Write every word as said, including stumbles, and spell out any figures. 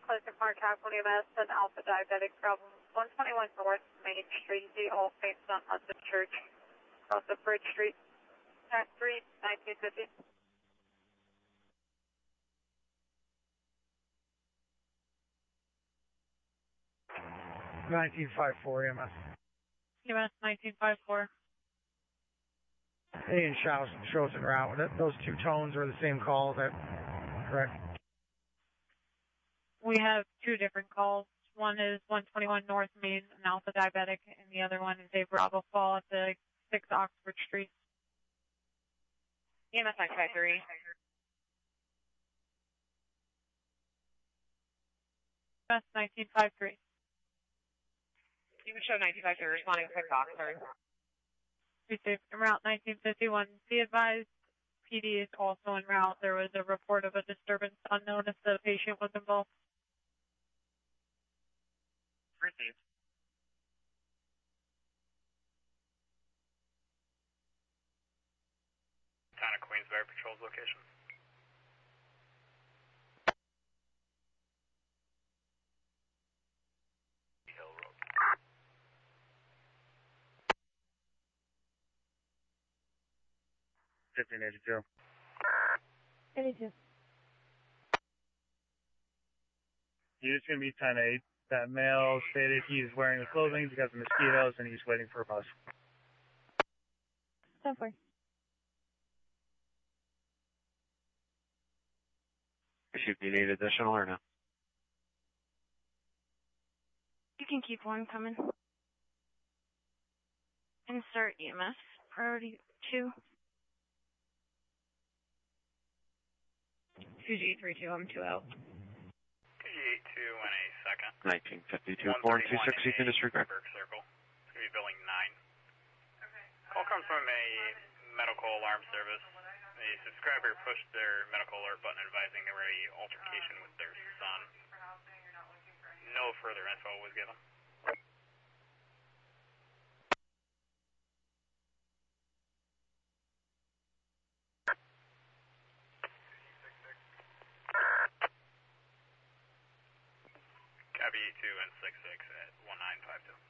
Classic Mark Capital E M S and Alpha Diabetic from one twenty-one North Main Street, the all saints on Hudson Church, across the Bridge Street, at three nineteen fifty. nineteen fifty-four E M S. E M S nineteen fifty-four. Ian shows, shows en route. Those two tones are the same call, is that correct? We have two different calls. One is one twenty-one North Main and Alpha Diabetic, and the other one is a Bravo Fall at the six Oxford Street. E M S nine five three. E M S nineteen fifty-three. You can show nineteen fifty-three responding to six Oxford. Received en route nineteen fifty-one. Be advised, P D is also en route. There was a report of a disturbance unknown if the patient was involved. Received. Town of Queensbury patrols location. Hill Road. fifteen eighty-two. eighty-two. He's going to be ten eight. That male stated he's wearing the clothing because of mosquitoes and he's waiting for a bus. ten four. Should you need additional or no? You can keep one coming. Insert E M S. Priority two. two G three two, I'm two out. two G eighty-two in a second. nineteen fifty-two, four and two six, you can disregard. Burke Circle. It's going to be building nine. Okay. Call comes from a medical alarm service. A subscriber pushed their medical alert button advising they were in an altercation with their son. No further info was given. Copy two and six six at one nine five two.